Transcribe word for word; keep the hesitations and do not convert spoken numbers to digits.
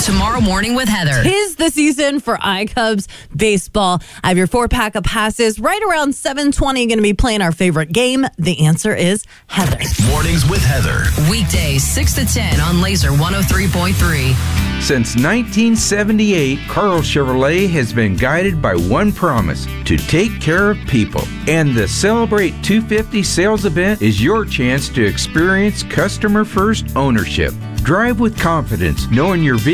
Tomorrow Morning with Heather. Tis the season for iCubs baseball. I have your four-pack of passes. Right around seven twenty, going to be playing our favorite game. The answer is Heather. Mornings with Heather. Weekdays, six to ten on Laser one oh three point three. Since nineteen seventy-eight, Carl Chevrolet has been guided by one promise: to take care of people. And the Celebrate two fifty sales event is your chance to experience customer-first ownership. Drive with confidence, knowing your vehicle